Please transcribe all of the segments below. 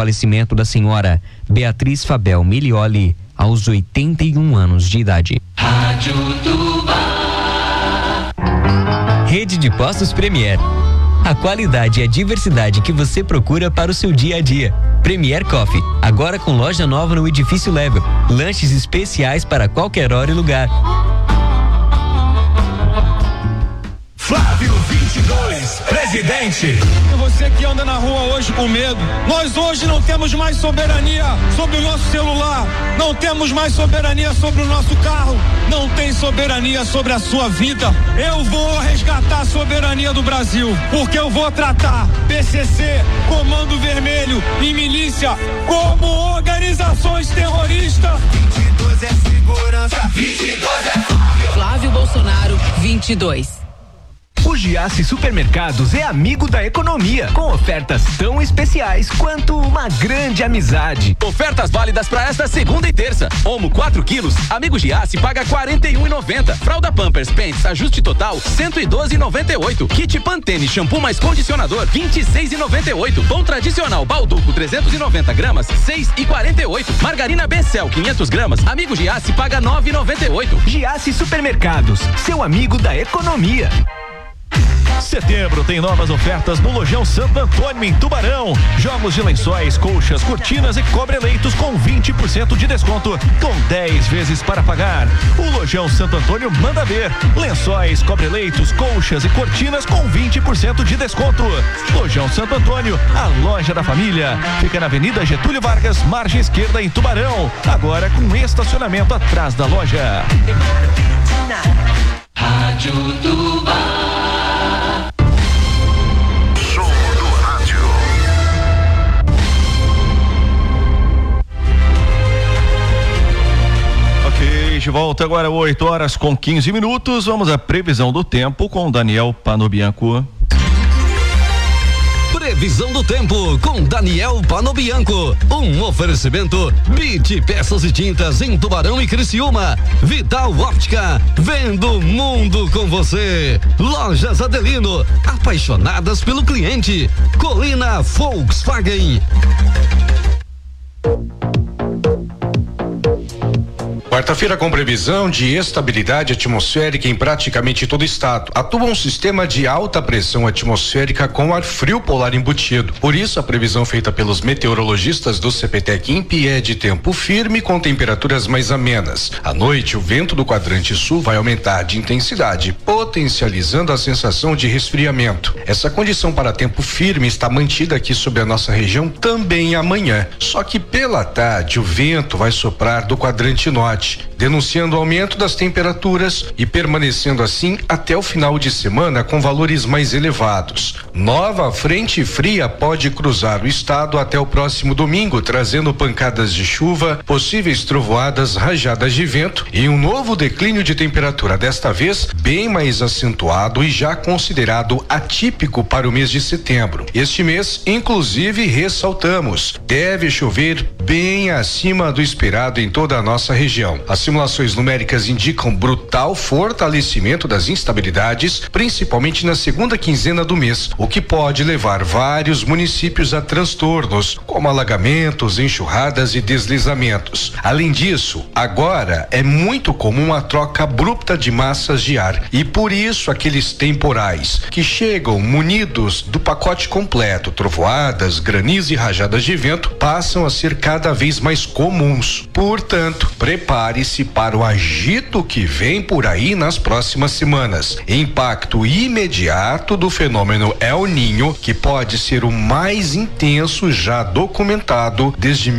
falecimento da senhora Beatriz Fabel Milioli, aos 81 anos de idade. Rádio Tubá. Rede de Postos Premier. A qualidade e a diversidade que você procura para o seu dia a dia. Premier Coffee, agora com loja nova no Edifício Level. Lanches especiais para qualquer hora e lugar. Flávio 22, presidente. Você que anda na rua hoje com medo, nós hoje não temos mais soberania sobre o nosso celular, não temos mais soberania sobre o nosso carro, não tem soberania sobre a sua vida. Eu vou resgatar a soberania do Brasil, porque eu vou tratar PCC, Comando Vermelho e milícia como organizações terroristas. 22 é segurança, 22 é Flávio. Flávio Bolsonaro, 22. O Giasse Supermercados é amigo da economia, com ofertas tão especiais quanto uma grande amizade. Ofertas válidas para esta segunda e terça. Omo 4 quilos, amigo Giasse paga R$41,90. Fralda Pampers Pants ajuste total R$112,98. Kit Pantene shampoo mais condicionador R$26,98. Pão tradicional Balduco 390 gramas R$6,48. Margarina Becel 500 gramas, amigo Giasse paga R$9,98. Giasse Supermercados, seu amigo da economia. Setembro tem novas ofertas no Lojão Santo Antônio em Tubarão. Jogos de lençóis, colchas, cortinas e cobre-leitos com 20% de desconto, com 10 vezes para pagar. O Lojão Santo Antônio manda ver. Lençóis, cobre-leitos, colchas e cortinas com 20% de desconto. Lojão Santo Antônio, a loja da família. Fica na Avenida Getúlio Vargas, margem esquerda em Tubarão. Agora com estacionamento atrás da loja. Rádio Tubá. De volta agora 8h15. Vamos à previsão do tempo com Daniel Panobianco. Previsão do tempo com Daniel Panobianco. Um oferecimento BIT Peças e Tintas em Tubarão e Criciúma. Vital Óptica, vendo o mundo com você. Lojas Adelino, apaixonadas pelo cliente. Colina Volkswagen. Quarta-feira com previsão de estabilidade atmosférica em praticamente todo o estado. Atua um sistema de alta pressão atmosférica com ar frio polar embutido. Por isso, a previsão feita pelos meteorologistas do CPTEC-INPE é de tempo firme com temperaturas mais amenas. À noite, o vento do quadrante sul vai aumentar de intensidade, potencializando a sensação de resfriamento. Essa condição para tempo firme está mantida aqui sobre a nossa região também amanhã. Só que pela tarde, o vento vai soprar do quadrante norte, denunciando o aumento das temperaturas e permanecendo assim até o final de semana com valores mais elevados. Nova frente fria pode cruzar o estado até o próximo domingo, trazendo pancadas de chuva, possíveis trovoadas, rajadas de vento e um novo declínio de temperatura, desta vez bem mais acentuado e já considerado atípico para o mês de setembro. Este mês, inclusive, ressaltamos, deve chover bem acima do esperado em toda a nossa região. As simulações numéricas indicam brutal fortalecimento das instabilidades, principalmente na segunda quinzena do mês, o que pode levar vários municípios a transtornos, como alagamentos, enxurradas e deslizamentos. Além disso, agora é muito comum a troca abrupta de massas de ar e por isso aqueles temporais que chegam munidos do pacote completo, trovoadas, granizo e rajadas de vento, passam a ser cada vez mais comuns. Portanto, prepare-se para o agito que vem por aí nas próximas semanas. Impacto imediato do fenômeno El Niño, que pode ser o mais intenso já documentado desde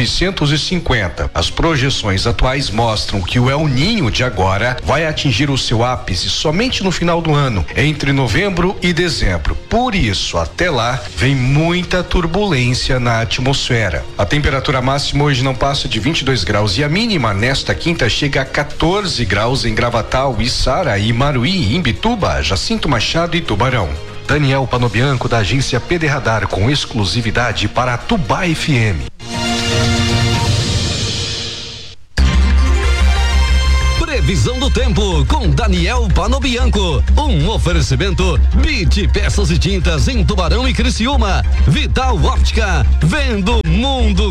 1950. As projeções atuais mostram que o El Niño de agora vai atingir o seu ápice somente no final do ano, entre novembro e dezembro. Por isso, até lá, vem muita turbulência na atmosfera. A temperatura máxima hoje não passa de 22 graus e a mínima nesta quinta chega a 14 graus em Gravatal, Içara e Maruí, Imbituba, Jacinto Machado e Tubarão. Daniel Panobianco, da agência PD Radar, com exclusividade para a Tubá FM. Previsão do tempo com Daniel Panobianco. Um oferecimento BIT Peças e Tintas em Tubarão e Criciúma. Vital Óptica, vendo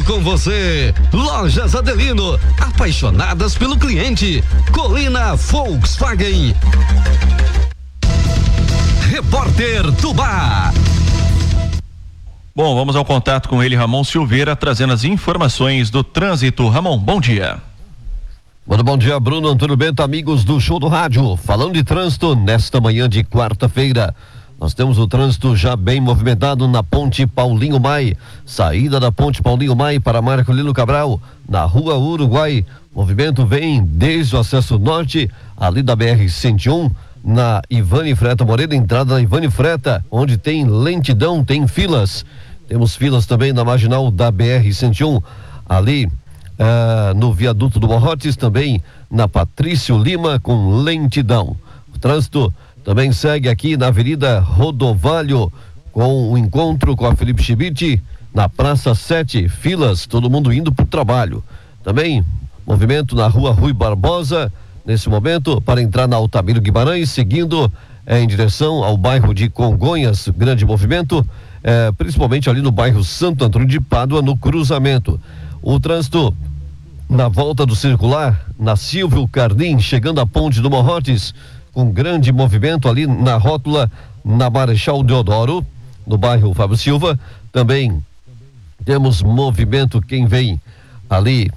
mundo com você. Lojas Adelino, apaixonadas pelo cliente. Colina Volkswagen. Repórter Tubá. Bom, vamos ao contato com ele, Ramon Silveira, trazendo as informações do trânsito. Ramon, bom dia. Muito bom dia, Bruno Antônio Bento, amigos do Show do Rádio. Falando de trânsito, nesta manhã de quarta-feira, nós temos o trânsito já bem movimentado na Ponte Paulinho Mai, saída da Ponte Paulinho Mai para Marcolino Cabral, na Rua Uruguai. O movimento vem desde o acesso norte, ali da BR-101, na Ivane Freta Moreira, entrada na Ivane Freta, onde tem lentidão, tem filas. Temos filas também na marginal da BR-101, ali no viaduto do Morrotes, também na Patrício Lima, com lentidão. O trânsito também segue aqui na Avenida Rodovalho, com o encontro com a Felipe Schmidt, na Praça 7, filas, todo mundo indo para o trabalho. Também movimento na Rua Rui Barbosa, nesse momento, para entrar na Altamiro Guimarães, seguindo em direção ao bairro de Congonhas, grande movimento, principalmente ali no bairro Santo Antônio de Pádua, no cruzamento. O trânsito na volta do circular, na Silvio Cardim, chegando à Ponte do Morrotes, com grande movimento ali na rótula, na Marechal Deodoro, no bairro Fábio Silva. Também temos movimento quem vem ali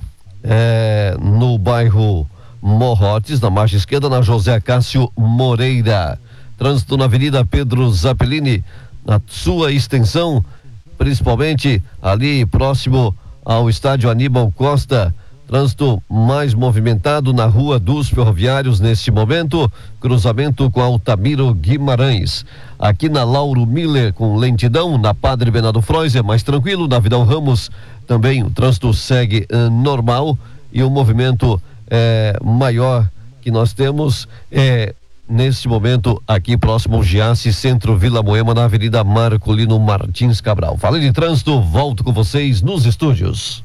no bairro Morrotes, na margem esquerda, na José Cássio Moreira. Trânsito na Avenida Pedro Zappellini, na sua extensão, principalmente ali próximo ao estádio Aníbal Costa. Trânsito mais movimentado na Rua dos Ferroviários neste momento, cruzamento com Altamiro Guimarães. Aqui na Lauro Miller com lentidão, na Padre Bernardo Freuser mais tranquilo, na Vidal Ramos também o trânsito segue normal, e o movimento maior que nós temos neste momento aqui próximo ao Giasse, Centro Vila Moema, na Avenida Marcolino Martins Cabral. Falei de trânsito, volto com vocês nos estúdios.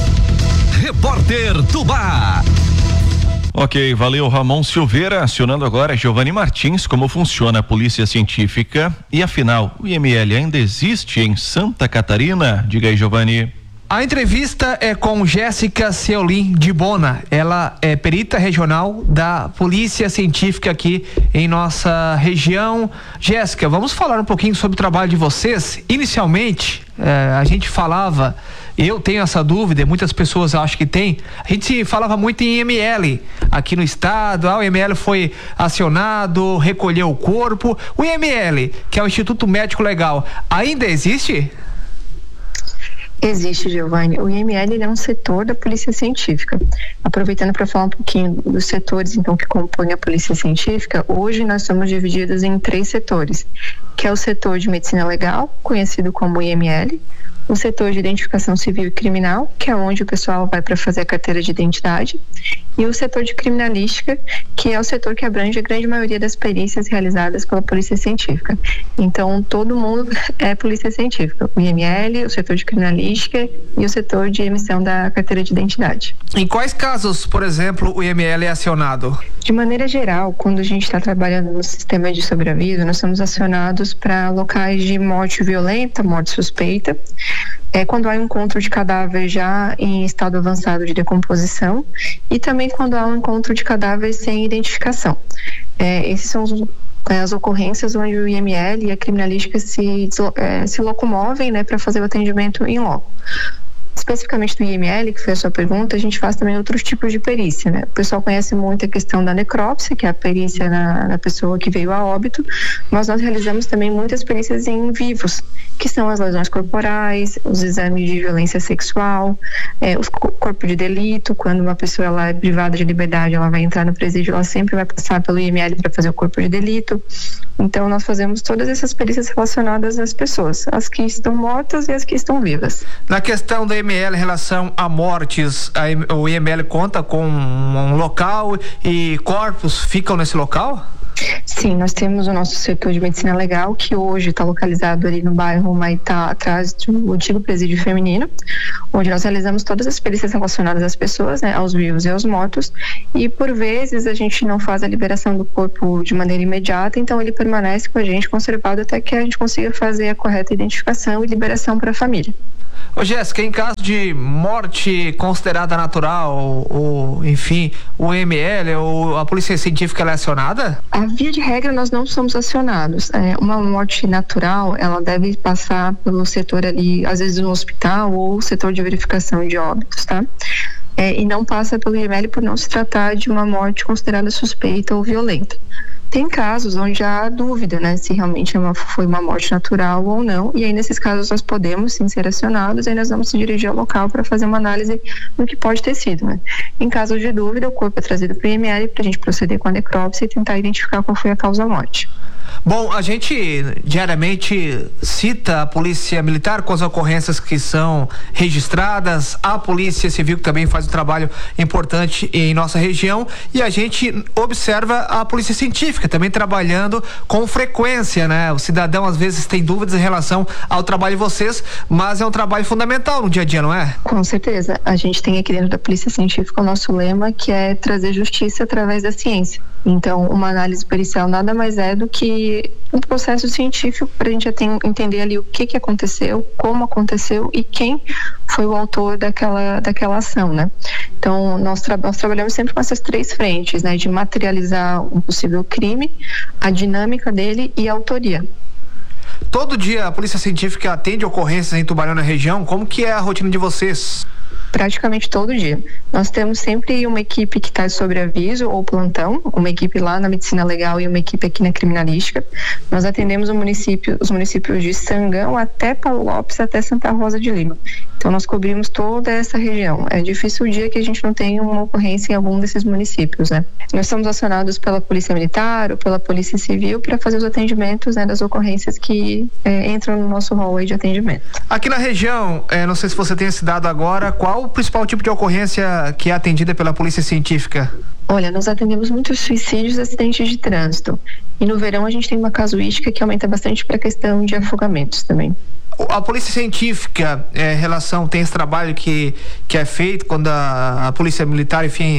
Repórter Tubá. Ok, valeu, Ramon Silveira. Acionando agora Giovanni Martins, como funciona a polícia científica e afinal, o IML ainda existe em Santa Catarina? Diga aí, Giovanni. A entrevista é com Jéssica Seolin de Bona. Ela é perita regional da Polícia Científica aqui em nossa região. Jéssica, vamos falar um pouquinho sobre o trabalho de vocês. Inicialmente, a gente falava, eu tenho essa dúvida, muitas pessoas acham que tem, a gente falava muito em IML aqui no estado. O IML foi acionado, recolheu o corpo. O IML, que é o Instituto Médico Legal, ainda existe? Existe, Giovanni. O IML é um setor da Polícia Científica. Aproveitando para falar um pouquinho dos setores então que compõem a Polícia Científica, hoje nós somos divididos em 3 setores, que é o setor de Medicina Legal, conhecido como IML, o setor de Identificação Civil e Criminal, que é onde o pessoal vai para fazer a carteira de identidade, e o setor de Criminalística, que é o setor que abrange a grande maioria das perícias realizadas pela Polícia Científica. Então, todo mundo é Polícia Científica, o IML, o setor de Criminalística e o setor de emissão da carteira de identidade. Em quais casos, por exemplo, o IML é acionado? De maneira geral, quando a gente está trabalhando no sistema de sobreaviso, nós somos acionados para locais de morte violenta, morte suspeita, quando há um encontro de cadáver já em estado avançado de decomposição, e também quando há um encontro de cadáver sem identificação. Esses são as ocorrências onde o IML e a criminalística se locomovem, né, para fazer o atendimento em loco. Especificamente no IML, que foi a sua pergunta, a gente faz também outros tipos de perícia, né? O pessoal conhece muito a questão da necrópsia, que é a perícia na pessoa que veio a óbito, mas nós realizamos também muitas perícias em vivos, que são as lesões corporais, os exames de violência sexual, o corpo de delito. Quando uma pessoa ela é privada de liberdade, ela vai entrar no presídio, ela sempre vai passar pelo IML para fazer o corpo de delito. Então nós fazemos todas essas perícias relacionadas às pessoas, as que estão mortas e as que estão vivas. Na questão da IML em relação a mortes, o IML conta com um local e corpos ficam nesse local? Sim, nós temos o nosso setor de medicina legal, que hoje está localizado ali no bairro Maitá, atrás do antigo presídio feminino, onde nós realizamos todas as perícias relacionadas às pessoas, né, aos vivos e aos mortos, e por vezes a gente não faz a liberação do corpo de maneira imediata, então ele permanece com a gente conservado até que a gente consiga fazer a correta identificação e liberação para a família. Ô Jéssica, em caso de morte considerada natural, ou enfim, o IML ou a polícia científica é acionada? A via de regra nós não somos acionados. Uma morte natural, ela deve passar pelo setor ali, às vezes no hospital ou setor de verificação de óbitos, tá? E não passa pelo IML por não se tratar de uma morte considerada suspeita ou violenta. Tem casos onde há dúvida, né, se realmente foi uma morte natural ou não, e aí nesses casos nós podemos sim ser acionados, aí nós vamos se dirigir ao local para fazer uma análise do que pode ter sido, né. Em caso de dúvida, o corpo é trazido para o IML para a gente proceder com a necrópsia e tentar identificar qual foi a causa da morte. Bom, a gente diariamente cita a Polícia Militar com as ocorrências que são registradas, a Polícia Civil que também faz um trabalho importante em nossa região, e a gente observa a Polícia Científica também trabalhando com frequência, né? O cidadão às vezes tem dúvidas em relação ao trabalho de vocês, mas é um trabalho fundamental no dia a dia, não é? Com certeza. A gente tem aqui dentro da Polícia Científica o nosso lema, que é trazer justiça através da ciência. Então, uma análise pericial nada mais é do que um processo científico para a gente entender ali o que aconteceu, como aconteceu e quem foi o autor daquela ação, né? Então, nós trabalhamos sempre com essas três frentes, né? De materializar um possível crime, a dinâmica dele e a autoria. Todo dia a Polícia Científica atende ocorrências em Tubarão, na região. Como que é a rotina de vocês? Praticamente todo dia. Nós temos sempre uma equipe que está sobre aviso ou plantão, uma equipe lá na medicina legal e uma equipe aqui na criminalística. Nós atendemos os municípios de Sangão até Paulo Lopes, até Santa Rosa de Lima. Então nós cobrimos toda essa região. É difícil o dia que a gente não tenha uma ocorrência em algum desses municípios, né? Nós somos acionados pela Polícia Militar ou pela Polícia Civil para fazer os atendimentos, né, das ocorrências que entram no nosso hall aí de atendimento. Aqui na região, não sei se você tem esse dado agora, qual o principal tipo de ocorrência que é atendida pela Polícia Científica? Olha, nós atendemos muitos suicídios e acidentes de trânsito. E no verão a gente tem uma casuística que aumenta bastante para a questão de afogamentos também. A Polícia Científica, tem esse trabalho que é feito quando a Polícia Militar, enfim,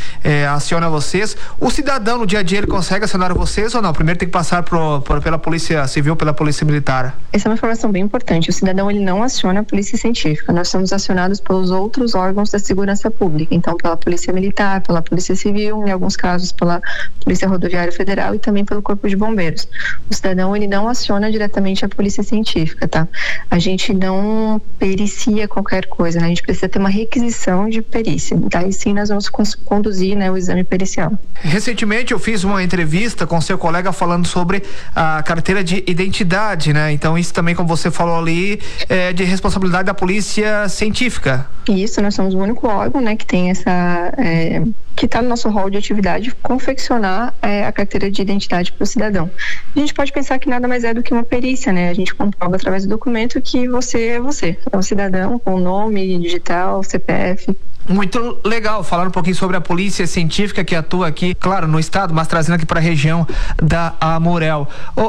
aciona vocês. O cidadão no dia a dia ele consegue acionar vocês ou não? Primeiro tem que passar pela Polícia Civil, pela Polícia Militar. Essa é uma informação bem importante. O cidadão ele não aciona a Polícia Científica. Nós somos acionados pelos outros órgãos da segurança pública. Então, pela Polícia Militar, pela Polícia Civil, em alguns casos pela Polícia Rodoviária Federal e também pelo Corpo de Bombeiros. O cidadão ele não aciona diretamente a Polícia Científica, tá? A gente não pericia qualquer coisa, né? A gente precisa ter uma requisição de perícia. Daí sim nós vamos conduzir, né, o exame pericial. Recentemente eu fiz uma entrevista com seu colega falando sobre a carteira de identidade, né? Então isso também, como você falou ali, é de responsabilidade da Polícia Científica. Isso, nós somos o único órgão, né, que tem essa... que está no nosso rol de atividade, confeccionar a carteira de identidade para o cidadão. A gente pode pensar que nada mais é do que uma perícia, né? A gente comprova através do documento que você é um cidadão com nome, digital, CPF. Muito legal, falando um pouquinho sobre a Polícia Científica que atua aqui, claro, no estado, mas trazendo aqui para a região da Amurel.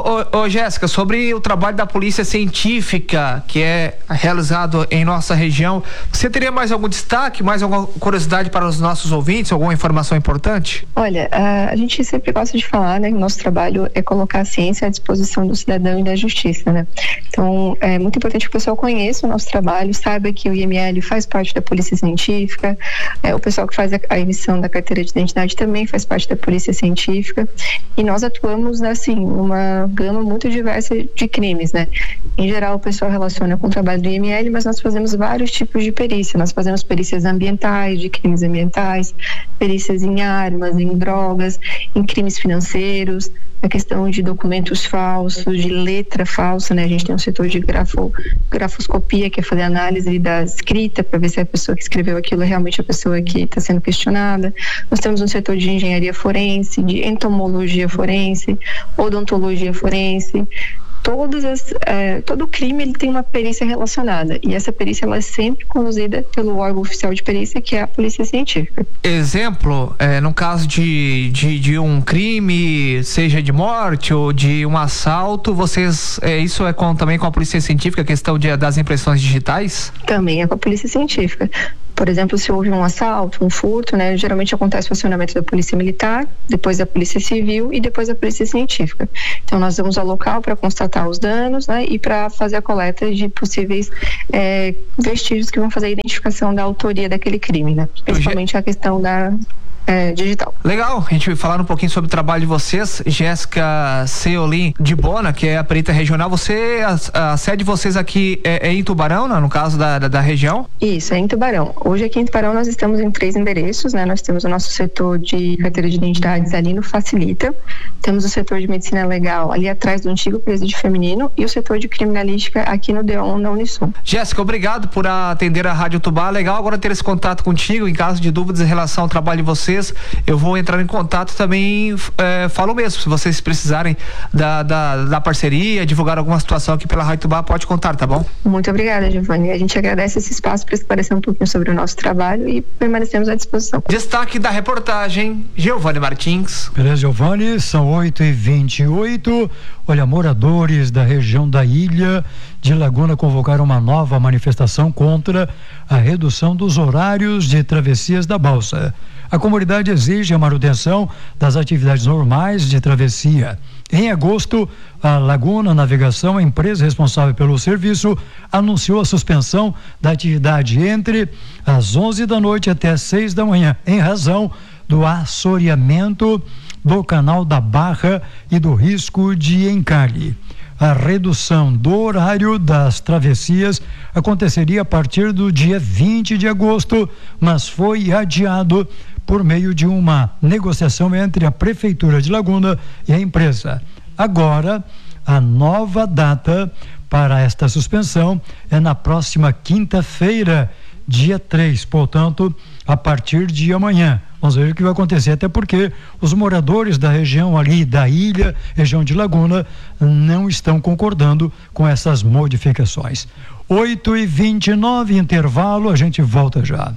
Ô Jéssica, sobre o trabalho da Polícia Científica que é realizado em nossa região, você teria mais algum destaque, mais alguma curiosidade para os nossos ouvintes, alguma informação importante? Olha, a gente sempre gosta de falar, né, que nosso trabalho é colocar a ciência à disposição do cidadão e da justiça, né? Então, é muito importante que o pessoal conheça o nosso trabalho, saiba que o IML faz parte da Polícia Científica. O pessoal que faz a emissão da carteira de identidade também faz parte da Polícia Científica, e nós atuamos, assim, numa gama muito diversa de crimes, né? Em geral, o pessoal relaciona com o trabalho do IML, mas nós fazemos vários tipos de perícia. Nós fazemos perícias ambientais, de crimes ambientais, perícias em armas, em drogas, em crimes financeiros, a questão de documentos falsos, de letra falsa, né? A gente tem um setor de grafoscopia, que é fazer análise da escrita para ver se a pessoa que escreveu aquilo é realmente a pessoa que está sendo questionada. Nós temos um setor de engenharia forense, de entomologia forense, odontologia forense. Todo crime ele tem uma perícia relacionada, e essa perícia ela é sempre conduzida pelo órgão oficial de perícia, que é a Polícia Científica. Exemplo, no caso de um crime, seja de morte ou de um assalto, vocês, isso também com a Polícia Científica, a questão das impressões digitais? Também é com a Polícia Científica. Por exemplo, se houve um assalto, um furto, né, geralmente acontece o acionamento da Polícia Militar, depois da Polícia Civil e depois da Polícia Científica. Então, nós vamos ao local para constatar os danos, né, e para fazer a coleta de possíveis vestígios que vão fazer a identificação da autoria daquele crime, né, principalmente a questão da digital. Legal, a gente vai falar um pouquinho sobre o trabalho de vocês. Jéssica Seolin de Bona, que é a perita regional, a sede de vocês aqui é em Tubarão, no caso da região? Isso, é em Tubarão. Hoje aqui em Tubarão nós estamos em 3 endereços, né? Nós temos o nosso setor de carteira de identidades ali no Facilita, temos o setor de medicina legal ali atrás do antigo presídio feminino e o setor de criminalística aqui no DEON da Unisul. Jéssica, obrigado por atender a Rádio Tubá. Legal agora ter esse contato contigo. Em caso de dúvidas em relação ao trabalho de vocês, eu vou entrar em contato também, falo mesmo, se vocês precisarem da parceria, divulgar alguma situação aqui pela Rádio Tubá, pode contar, tá bom? Muito obrigada, Giovanni. A gente agradece esse espaço para esclarecer um pouquinho sobre o nosso trabalho e permanecemos à disposição. Destaque da reportagem, Giovanni Martins. Beleza, Giovanni, são 8h28. Olha, moradores da região da Ilha de Laguna convocaram uma nova manifestação contra a redução dos horários de travessias da balsa. A comunidade exige a manutenção das atividades normais de travessia. Em agosto, a Laguna Navegação, a empresa responsável pelo serviço, anunciou a suspensão da atividade entre as 11 da noite até as 6 da manhã, em razão do assoreamento do canal da Barra e do risco de encalhe. A redução do horário das travessias aconteceria a partir do dia 20 de agosto, mas foi adiado por meio de uma negociação entre a Prefeitura de Laguna e a empresa. Agora, a nova data para esta suspensão é na próxima quinta-feira, dia 3, portanto, a partir de amanhã. Vamos ver o que vai acontecer, até porque os moradores da região ali da ilha, região de Laguna, não estão concordando com essas modificações. 8h29, intervalo, a gente volta já.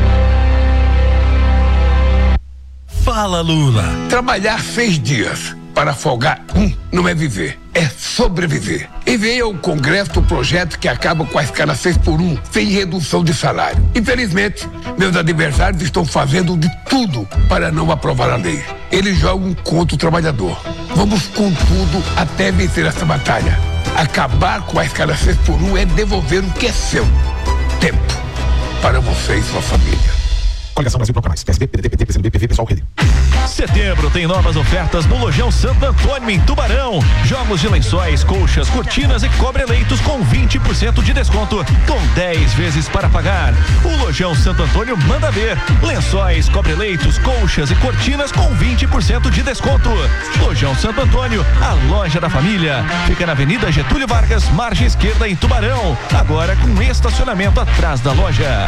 Fala, Lula. Trabalhar 6 dias para folgar não é viver, é sobreviver. Enviei ao Congresso o projeto que acaba com a escala 6x1, sem redução de salário. Infelizmente, meus adversários estão fazendo de tudo para não aprovar a lei. Eles jogam contra o trabalhador. Vamos com tudo até vencer essa batalha. Acabar com a escala 6x1 é devolver o que é seu. Tempo para você e sua família. Coligação Brasil Procamais, PSB, PDT, PT, PCdoB, PV, Pessoal, Rede. Setembro tem novas ofertas no Lojão Santo Antônio, em Tubarão. Jogos de lençóis, colchas, cortinas e cobre-leitos com 20% de desconto, com 10 vezes para pagar. O Lojão Santo Antônio manda ver. Lençóis, cobre-leitos, colchas e cortinas com 20% de desconto. Lojão Santo Antônio, a loja da família. Fica na Avenida Getúlio Vargas, margem esquerda, em Tubarão. Agora com estacionamento atrás da loja.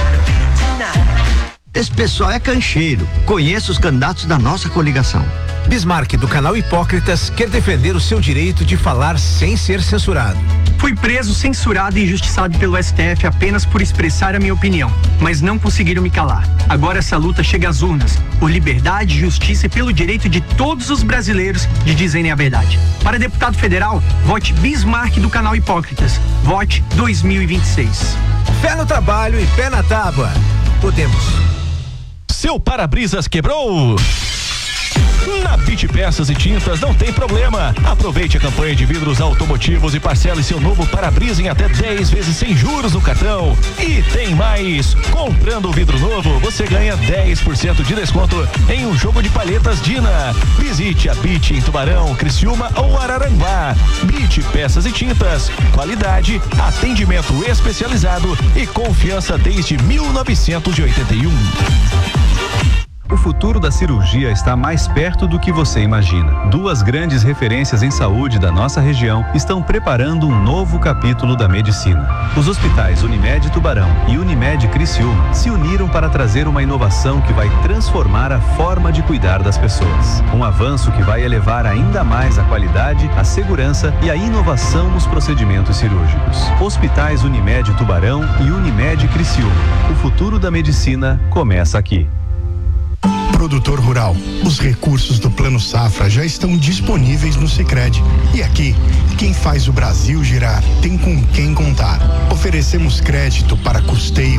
Esse pessoal é cancheiro. Conheço os candidatos da nossa coligação. Bismarck, do canal Hipócritas, quer defender o seu direito de falar sem ser censurado. Fui preso, censurado e injustiçado pelo STF apenas por expressar a minha opinião, mas não conseguiram me calar. Agora essa luta chega às urnas, por liberdade, justiça e pelo direito de todos os brasileiros de dizerem a verdade. Para deputado federal, vote Bismarck do canal Hipócritas. Vote 2026. Fé no trabalho e pé na tábua. Podemos. Seu para-brisas quebrou? Na Bit Peças e Tintas não tem problema. Aproveite a campanha de vidros automotivos e parcele seu novo para-brisa em até 10 vezes sem juros no cartão. E tem mais! Comprando o vidro novo, você ganha 10% de desconto em um jogo de palhetas Dina. Visite a Bit em Tubarão, Criciúma ou Araranguá. Bit Peças e Tintas. Qualidade, atendimento especializado e confiança desde 1981. O futuro da cirurgia está mais perto do que você imagina. 2 grandes referências em saúde da nossa região estão preparando um novo capítulo da medicina. Os hospitais Unimed Tubarão e Unimed Criciúma se uniram para trazer uma inovação que vai transformar a forma de cuidar das pessoas. Um avanço que vai elevar ainda mais a qualidade, a segurança e a inovação nos procedimentos cirúrgicos. Hospitais Unimed Tubarão e Unimed Criciúma. O futuro da medicina começa aqui. Produtor rural, os recursos do Plano Safra já estão disponíveis no Sicredi. E aqui, quem faz o Brasil girar tem com quem contar. Oferecemos crédito para custeio e investimento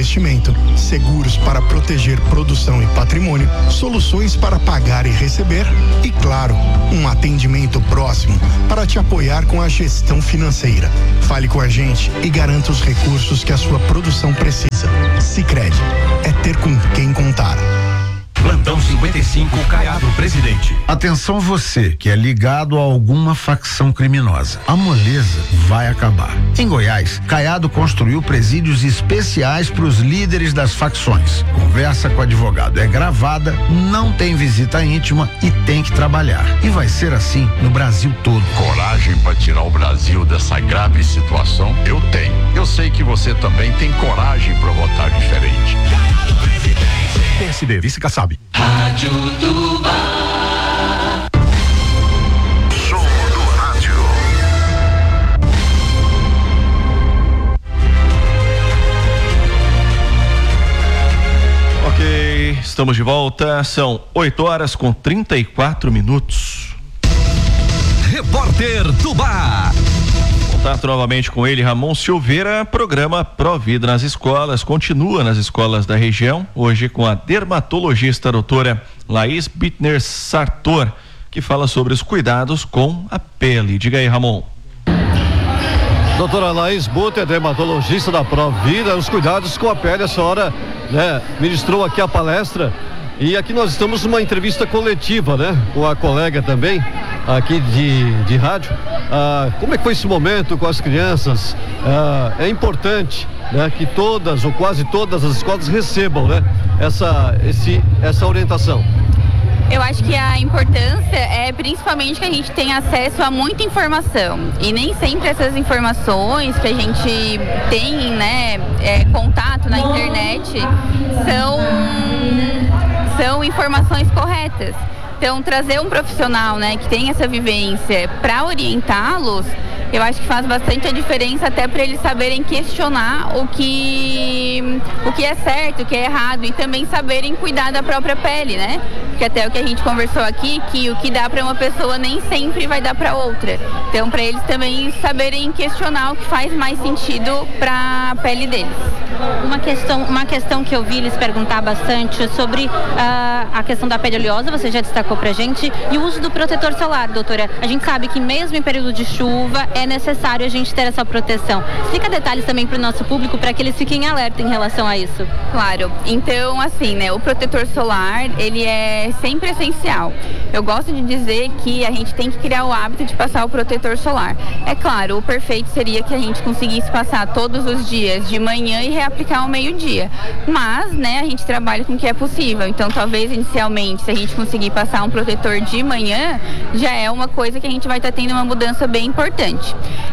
investimento, seguros para proteger produção e patrimônio, soluções para pagar e receber e, claro, um atendimento próximo para te apoiar com a gestão financeira. Fale com a gente e garanta os recursos que a sua produção precisa. Sicredi é ter com quem contar. Plantão 55, Caiado Presidente. Atenção você que é ligado a alguma facção criminosa. A moleza vai acabar. Em Goiás, Caiado construiu presídios especiais para os líderes das facções. Conversa com o advogado é gravada, não tem visita íntima e tem que trabalhar. E vai ser assim no Brasil todo. Coragem para tirar o Brasil dessa grave situação? Eu tenho. Eu sei que você também tem coragem para votar diferente. PSD, Vice Kassab. Rádio Tubá. Show do rádio. Ok, estamos de volta. São 8h34. Repórter Tubá. Contato novamente com ele, Ramon Silveira. Programa Provida nas escolas continua nas escolas da região, hoje com a dermatologista doutora Laís Bittner Sartor, que fala sobre os cuidados com a pele. Diga aí, Ramon. Doutora Laís Bittner, dermatologista da Provida, os cuidados com a pele. A senhora, né, ministrou aqui a palestra. E aqui nós estamos numa entrevista coletiva, né? Com a colega também, aqui de rádio. Como é que foi esse momento com as crianças? É importante, né? Que todas ou quase todas as escolas recebam, né? Essa orientação. Eu acho que a importância é principalmente que a gente tenha acesso a muita informação e nem sempre essas informações que a gente tem, né, contato na internet são informações corretas. Então, trazer um profissional, né, que tem essa vivência para orientá-los, eu acho que faz bastante a diferença, até para eles saberem questionar o que é certo, o que é errado, e também saberem cuidar da própria pele, né? Porque até o que a gente conversou aqui, que o que dá para uma pessoa nem sempre vai dar para outra. Então, para eles também saberem questionar o que faz mais sentido para a pele deles. Uma questão que eu vi eles perguntar bastante sobre a questão da pele oleosa, você já destacou pra gente, e o uso do protetor solar, doutora. A gente sabe que mesmo em período de chuva é necessário a gente ter essa proteção. Explica detalhes também para o nosso público, para que eles fiquem alerta em relação a isso. Claro. Então, assim, né, o protetor solar, ele é sempre essencial. Eu gosto de dizer que a gente tem que criar o hábito de passar o protetor solar. É claro, o perfeito seria que a gente conseguisse passar todos os dias de manhã e reaplicar ao meio-dia. Mas, né, a gente trabalha com o que é possível. Então, talvez inicialmente, se a gente conseguir passar um protetor de manhã, já é uma coisa que a gente vai estar tendo uma mudança bem importante.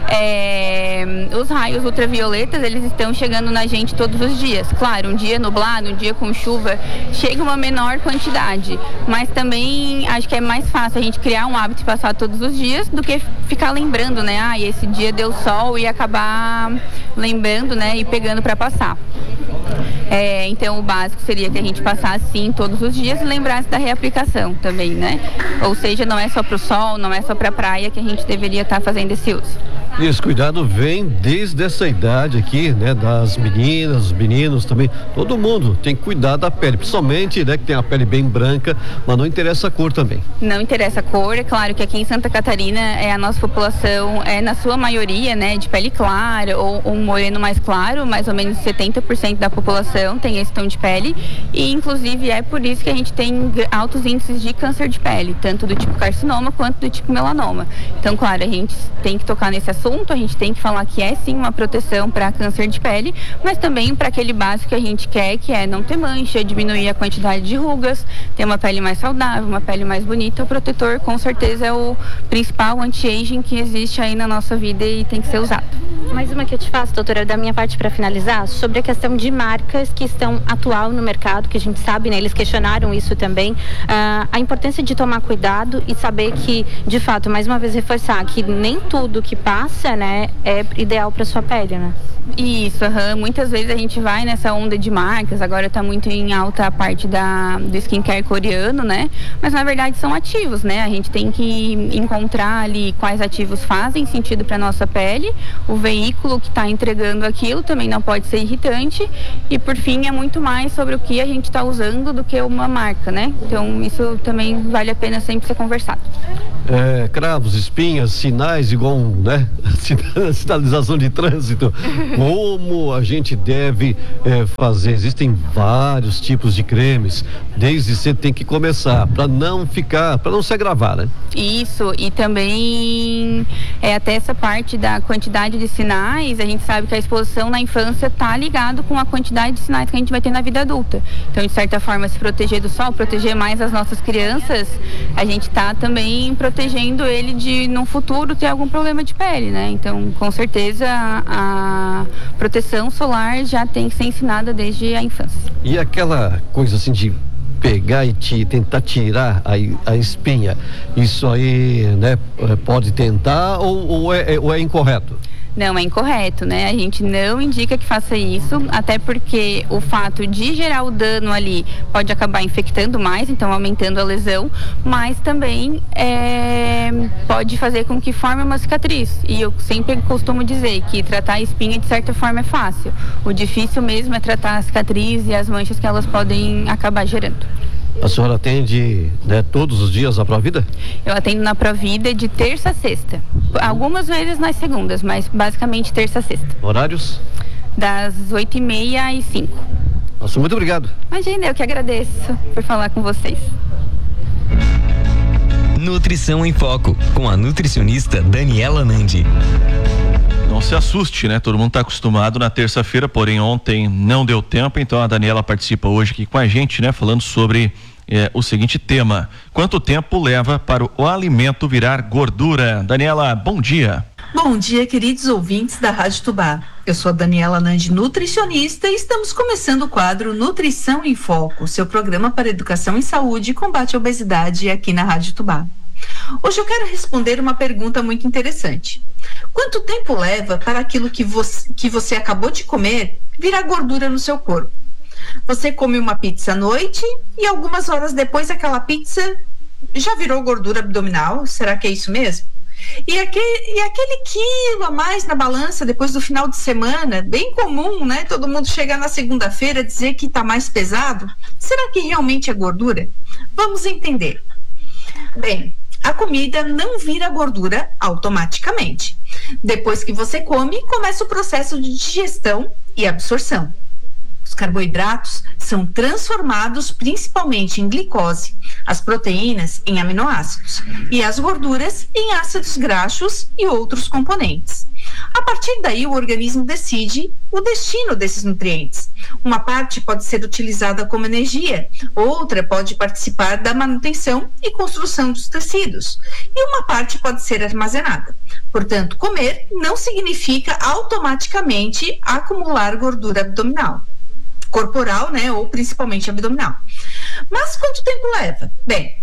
Os raios ultravioletas, eles estão chegando na gente todos os dias. Claro, um dia nublado, um dia com chuva, chega uma menor quantidade. Mas também acho que é mais fácil a gente criar um hábito de passar todos os dias do que ficar lembrando, né? Esse dia deu sol, e acabar lembrando, né? E pegando para passar. Então o básico seria que a gente passasse sim todos os dias e lembrasse da reaplicação também, né? Ou seja, não é só para o sol, não é só para a praia que a gente deveria estar fazendo esse uso. E esse cuidado vem desde essa idade aqui, né? Das meninas, os meninos também. Todo mundo tem que cuidar da pele, principalmente, né? Que tem a pele bem branca, mas não interessa a cor também. Não interessa a cor, é claro que aqui em Santa Catarina a nossa população na sua maioria, né? De pele clara ou um moreno mais claro, mais ou menos 70% da população tem esse tom de pele, e inclusive é por isso que a gente tem altos índices de câncer de pele, tanto do tipo carcinoma quanto do tipo melanoma. Então, claro, a gente tem que tocar nesse assunto, a gente tem que falar que é sim uma proteção para câncer de pele, mas também para aquele básico que a gente quer, que é não ter mancha, diminuir a quantidade de rugas, ter uma pele mais saudável, uma pele mais bonita. O protetor com certeza é o principal anti-aging que existe aí na nossa vida e tem que ser usado. Mais uma que eu te faço, doutora, da minha parte para finalizar, sobre a questão de marcas que estão atual no mercado, que a gente sabe, né? Eles questionaram isso também, a importância de tomar cuidado e saber que, de fato, mais uma vez reforçar que nem tudo que passa densa, né, é ideal para sua pele, né? Isso, muitas vezes a gente vai nessa onda de marcas, agora tá muito em alta a parte do skincare coreano, né? Mas na verdade são ativos, né? A gente tem que encontrar ali quais ativos fazem sentido para nossa pele, o veículo que está entregando aquilo também não pode ser irritante e por fim é muito mais sobre o que a gente está usando do que uma marca, né? Então isso também vale a pena sempre ser conversado. Cravos, espinhas, sinais igual, né? Sinalização de trânsito. Como a gente deve fazer? Existem vários tipos de cremes. Desde cedo tem que começar para não se agravar, né? Isso, e também até essa parte da quantidade de sinais, a gente sabe que a exposição na infância está ligado com a quantidade de sinais que a gente vai ter na vida adulta. Então, de certa forma, se proteger do sol, proteger mais as nossas crianças, a gente está também protegendo ele de, no futuro, ter algum problema de pele, né? Então, com certeza, a proteção solar já tem que ser ensinada desde a infância. E aquela coisa assim de pegar e tentar tirar a espinha, isso aí, né, pode tentar ou é incorreto? Não, é incorreto, né? A gente não indica que faça isso, até porque o fato de gerar o dano ali pode acabar infectando mais, então aumentando a lesão, mas também pode fazer com que forme uma cicatriz. E eu sempre costumo dizer que tratar a espinha de certa forma é fácil. O difícil mesmo é tratar a cicatriz e as manchas que elas podem acabar gerando. A senhora atende, né, todos os dias a Provida? Eu atendo na Provida de terça a sexta. Algumas vezes nas segundas, mas basicamente terça a sexta. Horários? Das 8h30 às 5h. Nossa, muito obrigado. Imagina, eu que agradeço por falar com vocês. Nutrição em Foco, com a nutricionista Daniela Nandi. Não se assuste, né? Todo mundo está acostumado na terça-feira, porém ontem não deu tempo, então a Daniela participa hoje aqui com a gente, né? Falando sobre o seguinte tema: quanto tempo leva para o alimento virar gordura? Daniela, bom dia. Bom dia, queridos ouvintes da Rádio Tubá. Eu sou a Daniela Nandi, nutricionista, e estamos começando o quadro Nutrição em Foco, seu programa para educação em saúde e combate à obesidade aqui na Rádio Tubá. Hoje eu quero responder uma pergunta muito interessante. Quanto tempo leva para aquilo que você acabou de comer virar gordura no seu corpo? Você come uma pizza à noite e algumas horas depois aquela pizza já virou gordura abdominal? Será que é isso mesmo? E aquele quilo a mais na balança depois do final de semana, bem comum, né? Todo mundo chegar na segunda-feira dizer que está mais pesado. Será que realmente é gordura? Vamos entender. Bem, a comida não vira gordura automaticamente. Depois que você come, começa o processo de digestão e absorção. Os carboidratos são transformados principalmente em glicose, as proteínas em aminoácidos e as gorduras em ácidos graxos e outros componentes. A partir daí, o organismo decide o destino desses nutrientes. Uma parte pode ser utilizada como energia, outra pode participar da manutenção e construção dos tecidos, e uma parte pode ser armazenada. Portanto, comer não significa automaticamente acumular gordura abdominal, corporal, né, ou principalmente abdominal. Mas quanto tempo leva? Bem,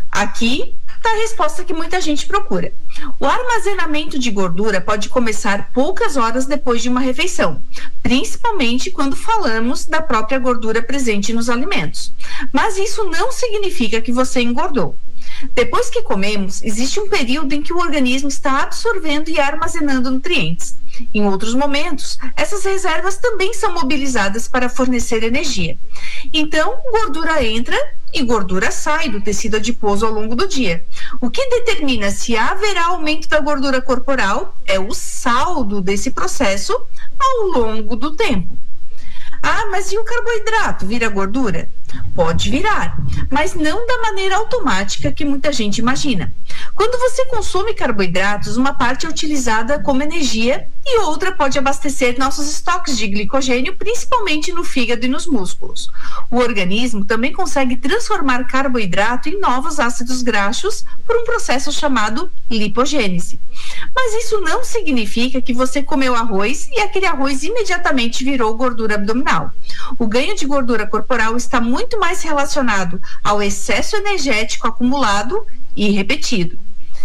aqui está a resposta que muita gente procura. O armazenamento de gordura pode começar poucas horas depois de uma refeição, principalmente quando falamos da própria gordura presente nos alimentos. Mas isso não significa que você engordou. Depois que comemos, existe um período em que o organismo está absorvendo e armazenando nutrientes. Em outros momentos, essas reservas também são mobilizadas para fornecer energia. Então, gordura entra e gordura sai do tecido adiposo ao longo do dia. O que determina se haverá aumento da gordura corporal é o saldo desse processo ao longo do tempo. Ah, mas e o carboidrato vira gordura? Pode virar, mas não da maneira automática que muita gente imagina. Quando você consome carboidratos, uma parte é utilizada como energia e outra pode abastecer nossos estoques de glicogênio, principalmente no fígado e nos músculos. O organismo também consegue transformar carboidrato em novos ácidos graxos por um processo chamado lipogênese. Mas isso não significa que você comeu arroz e aquele arroz imediatamente virou gordura abdominal. O ganho de gordura corporal está muito mais relacionado ao excesso energético acumulado e repetido.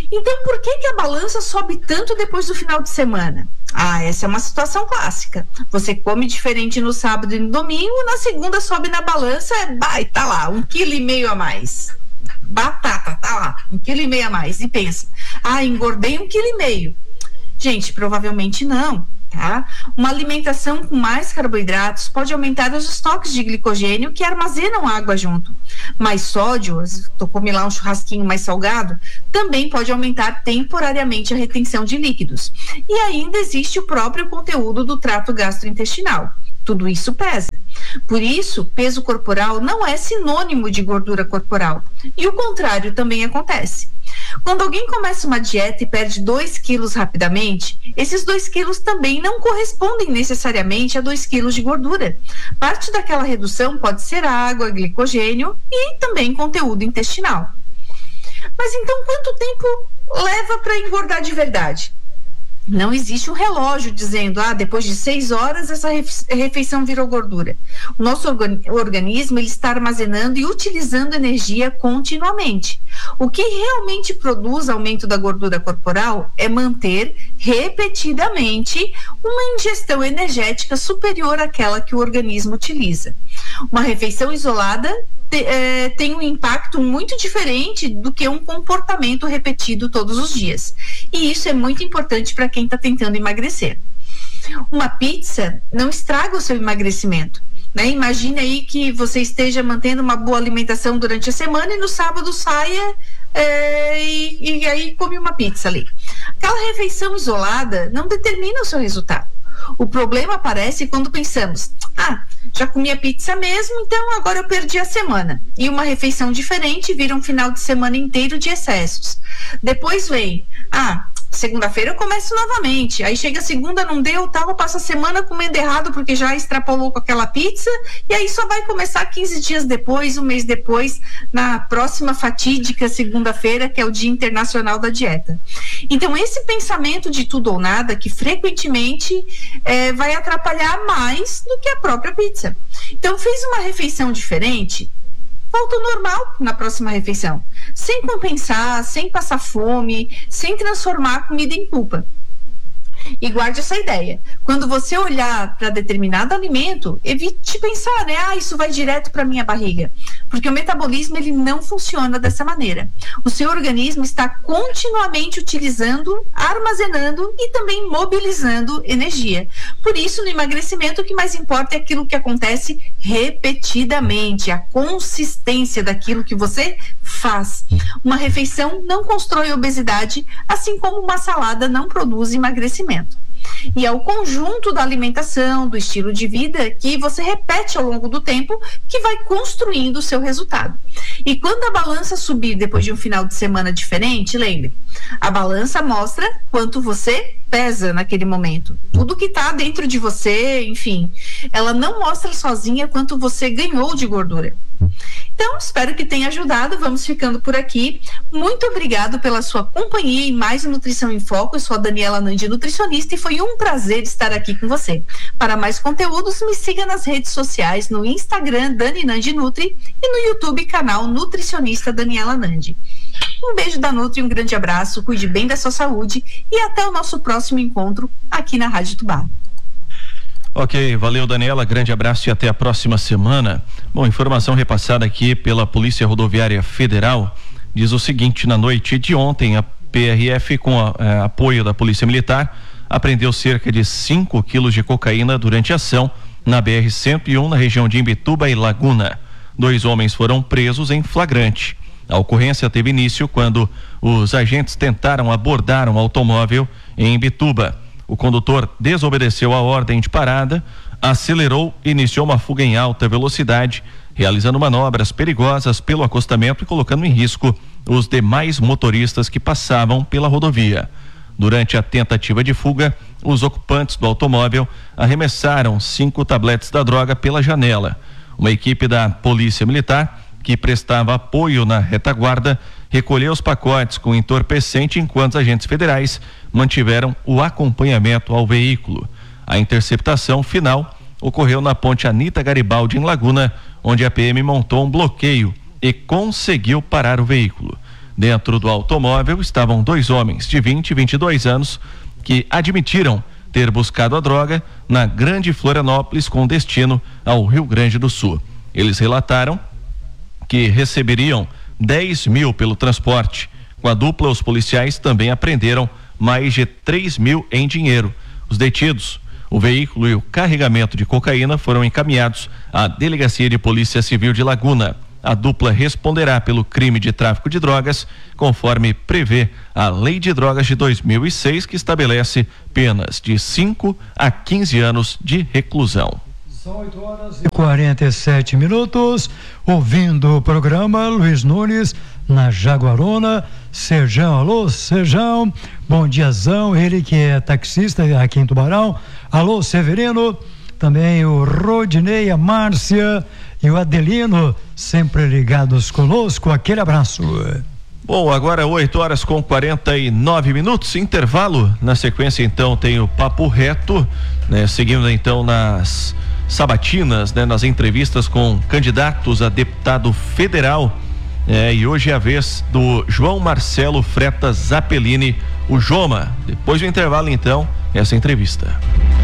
Então, por que a balança sobe tanto depois do final de semana? Essa é uma situação clássica. Você come diferente no sábado e no domingo, na segunda sobe na balança, tá lá, 1,5 kg a mais. Batata, tá lá, 1,5 kg a mais. E pensa, engordei 1,5 kg. Gente, provavelmente não. Tá? Uma alimentação com mais carboidratos pode aumentar os estoques de glicogênio que armazenam água junto. Mais sódio, tu come lá um churrasquinho mais salgado, também pode aumentar temporariamente a retenção de líquidos. E ainda existe o próprio conteúdo do trato gastrointestinal. Tudo isso pesa. Por isso, peso corporal não é sinônimo de gordura corporal. E o contrário também acontece. Quando alguém começa uma dieta e perde 2 quilos rapidamente, esses 2 quilos também não correspondem necessariamente a 2 quilos de gordura. Parte daquela redução pode ser água, glicogênio e também conteúdo intestinal. Mas então, quanto tempo leva para engordar de verdade? Não existe um relógio dizendo, depois de 6 horas essa refeição virou gordura. O nosso organismo ele está armazenando e utilizando energia continuamente. O que realmente produz aumento da gordura corporal é manter repetidamente uma ingestão energética superior àquela que o organismo utiliza. Uma refeição isolada tem um impacto muito diferente do que um comportamento repetido todos os dias. E isso é muito importante para quem está tentando emagrecer. Uma pizza não estraga o seu emagrecimento. Né? Imagine aí que você esteja mantendo uma boa alimentação durante a semana e no sábado saia e aí come uma pizza ali. Aquela refeição isolada não determina o seu resultado. O problema aparece quando pensamos, já comi a pizza mesmo, então agora eu perdi a semana. E uma refeição diferente vira um final de semana inteiro de excessos. Depois vem, segunda-feira eu começo novamente. Aí chega segunda, não deu, eu passo a semana comendo errado porque já extrapolou com aquela pizza. E aí só vai começar 15 dias depois, um mês depois, na próxima fatídica segunda-feira, que é o Dia Internacional da Dieta. Então esse pensamento de tudo ou nada, que frequentemente vai atrapalhar mais do que a própria pizza. Então fez uma refeição diferente, volta ao normal na próxima refeição, sem compensar, sem passar fome, sem transformar a comida em culpa. E guarde essa ideia. Quando você olhar para determinado alimento, evite pensar, isso vai direto para minha barriga. Porque o metabolismo ele não funciona dessa maneira. O seu organismo está continuamente utilizando, armazenando e também mobilizando energia. Por isso, no emagrecimento, o que mais importa é aquilo que acontece repetidamente, a consistência daquilo que você faz. Uma refeição não constrói obesidade, assim como uma salada não produz emagrecimento. E é o conjunto da alimentação, do estilo de vida que você repete ao longo do tempo que vai construindo o seu resultado. E quando a balança subir depois de um final de semana diferente, lembre, a balança mostra quanto você pesa naquele momento. Tudo que está dentro de você, enfim, ela não mostra sozinha quanto você ganhou de gordura. Então, espero que tenha ajudado. Vamos ficando por aqui. Muito obrigado pela sua companhia em mais um Nutrição em Foco. Eu sou a Daniela Nandi, nutricionista, e foi um prazer estar aqui com você. Para mais conteúdos, me siga nas redes sociais, no Instagram, Dani Nandi Nutri, e no YouTube, canal Nutricionista Daniela Nandi. Um beijo da Nutri, um grande abraço, cuide bem da sua saúde e até o nosso próximo encontro aqui na Rádio Tubá. Ok, valeu Daniela, grande abraço e até a próxima semana. Bom, informação repassada aqui pela Polícia Rodoviária Federal diz o seguinte: na noite de ontem a PRF, com apoio da Polícia Militar, apreendeu cerca de 5 quilos de cocaína durante a ação na BR-101 na região de Imbituba e Laguna. 2 homens foram presos em flagrante. A ocorrência teve início quando os agentes tentaram abordar um automóvel em Imbituba. O condutor desobedeceu a ordem de parada, acelerou e iniciou uma fuga em alta velocidade, realizando manobras perigosas pelo acostamento e colocando em risco os demais motoristas que passavam pela rodovia. Durante a tentativa de fuga, os ocupantes do automóvel arremessaram 5 tabletes da droga pela janela. Uma equipe da Polícia Militar, que prestava apoio na retaguarda, recolheu os pacotes com entorpecente enquanto os agentes federais mantiveram o acompanhamento ao veículo. A interceptação final ocorreu na ponte Anita Garibaldi, em Laguna, onde a PM montou um bloqueio e conseguiu parar o veículo. Dentro do automóvel estavam 2 homens de 20 e 22 anos que admitiram ter buscado a droga na Grande Florianópolis com destino ao Rio Grande do Sul. Eles relataram que receberiam 10 mil pelo transporte. Com a dupla, os policiais também apreenderam mais de 3 mil em dinheiro. Os detidos, o veículo e o carregamento de cocaína foram encaminhados à Delegacia de Polícia Civil de Laguna. A dupla responderá pelo crime de tráfico de drogas, conforme prevê a Lei de Drogas de 2006, que estabelece penas de 5 a 15 anos de reclusão. São 8h47, ouvindo o programa Luiz Nunes na Jaguarona. Sejão, alô, Sejão, bom diazão, ele que é taxista aqui em Tubarão. Alô, Severino, também o Rodinei, a Márcia e o Adelino, sempre ligados conosco, aquele abraço. Bom, agora 8h49, intervalo. Na sequência, então, tem o Papo Reto, né? Seguindo, então, nas sabatinas, né? Nas entrevistas com candidatos a deputado federal. E hoje é a vez do João Marcelo Fretas Zappellini, o Joma. Depois do intervalo, então, essa entrevista.